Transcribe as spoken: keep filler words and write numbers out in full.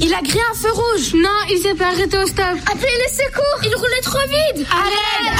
Il a grillé un feu rouge. Non, il s'est pas arrêté au stop. Appelez les secours. Il roulait trop vite. À l'aide.